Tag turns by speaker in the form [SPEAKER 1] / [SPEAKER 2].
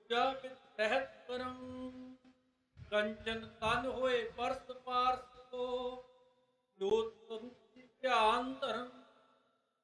[SPEAKER 1] ਪੂਜਾ ਵਿੱਚ ਰਹਿਤ ਕਰਮ ਕੰਚਨ ਤਨ ਹੋਏ ਪਰਸ ਪਾਰਸ ਕੋ ਜੋਤ ਸਰੂਪ ਧਿਆਨ ਧਰਮ